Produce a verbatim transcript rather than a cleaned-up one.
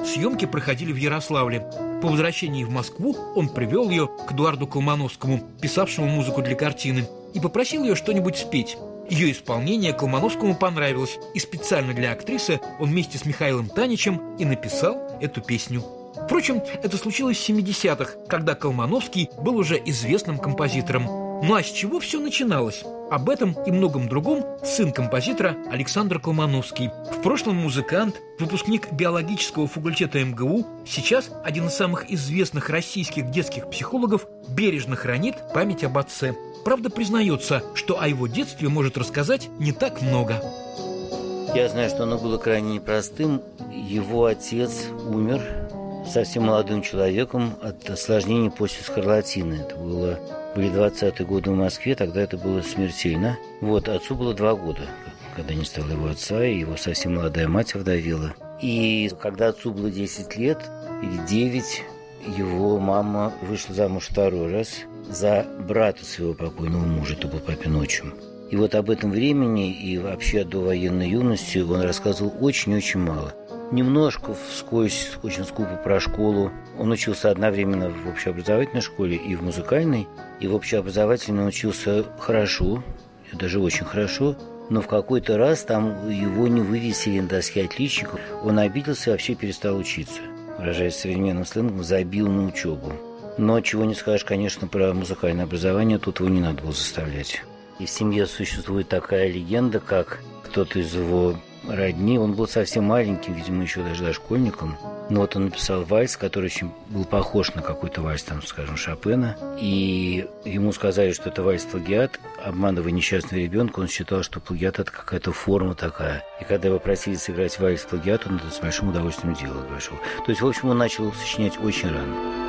Съемки проходили в Ярославле. По возвращении в Москву он привел ее к Эдуарду Колмановскому, писавшему музыку для картины, и попросил ее что-нибудь спеть. Ее исполнение Колмановскому понравилось, и специально для актрисы он вместе с Михаилом Таничем и написал эту песню. Впрочем, это случилось в семидесятых, когда Колмановский был уже известным композитором. Ну а с чего все начиналось? Об этом и многом другом сын композитора Александр Колмановский. В прошлом музыкант, выпускник биологического факультета эм гэ у, сейчас один из самых известных российских детских психологов, бережно хранит память об отце. Правда, признается, что о его детстве может рассказать не так много. Я знаю, что оно было крайне непростым. Его отец умер совсем молодым человеком от осложнений после скарлатины. Это было, были двадцатые годы в Москве, тогда это было смертельно. Вот, отцу было два года, когда не стало его отца, и его совсем молодая мать вдовела. И когда отцу было десять лет или девять, его мама вышла замуж второй раз за брата своего покойного мужа, это был папин отчим. И вот об этом времени и вообще до военной юности он рассказывал очень-очень мало. Немножко вскользь, очень скупо про школу. Он учился одновременно в общеобразовательной школе и в музыкальной. И в общеобразовательной учился хорошо, даже очень хорошо. Но в какой-то раз там его не вывесили на доске отличников. Он обиделся и вообще перестал учиться. Выражаясь современным сленгом, забил на учебу. Но чего не скажешь, конечно, про музыкальное образование, тут его не надо было заставлять. И в семье существует такая легенда, как кто-то из его родни, он был совсем маленьким, видимо, еще даже дошкольником. Но вот он написал вальс, который очень был похож на какой-то вальс, там, скажем, Шопена. И ему сказали, что это вальс-плагиат. Обманывая несчастного ребенка, он считал, что плагиат – это какая-то форма такая. И когда его просили сыграть вальс-плагиат, он это с большим удовольствием делал. То есть, в общем, он начал сочинять очень рано.